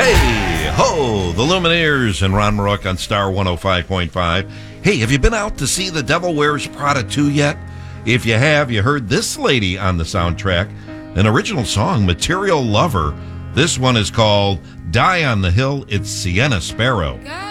Hey, ho, the Lumineers and Ron Marook on Star 105.5. Hey, have you been out to see The Devil Wears Prada 2 yet? If you have, you heard this lady on the soundtrack, an original song, Material Lover. This one is called Die on the Hill. It's Sienna Sparrow.